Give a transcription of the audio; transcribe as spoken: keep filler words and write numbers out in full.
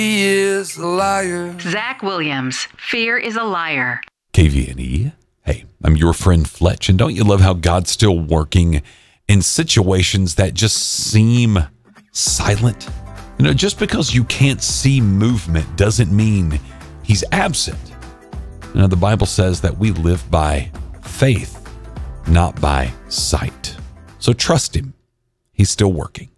He is a liar. Zach Williams, Fear is a Liar. K V N E. Hey, I'm your friend Fletch, and don't you love how God's still working in situations that just seem silent? You know, just because you can't see movement doesn't mean he's absent. You know, the Bible says that we live by faith, not by sight. So trust him. He's still working.